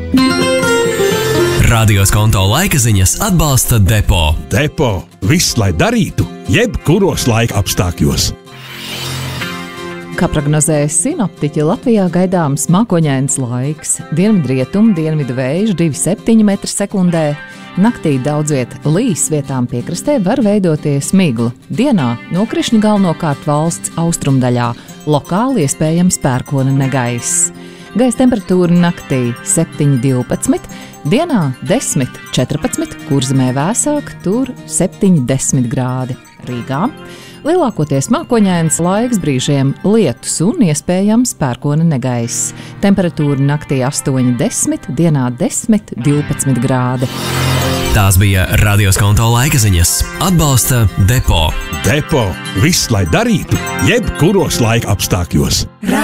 Radio Skonto laika ziņas atbalsta Depo. Depo – viss, lai darītu, jebkuros laika apstākļos. Kā prognozē sinoptiķi, Latvijā gaidāms mākoņains laiks. Dienvidrietumu, dienvidu vējš 2,7 m/sekundē. Naktī daudz viet līs, vietām piekrastē var veidoties migla. Dienā nokrišņi galvenokārt valsts austrumdaļā. Lokāli iespējams pērkona negaiss. Gaisa temperatūra naktī 7,12, dienā 10,14, Kurzemē vēsāk, tur 7,10 grādi. Rīgā lielākoties mākoņains laiks, brīžiem lietus un iespējams pērkona negaiss. Temperatūra naktī 8,10, dienā 10,12 grādi. Tās bija Radio Skonto laika ziņas. Atbalsta Depo. Depo – viss, lai darītu, jebkuros laika apstākļos.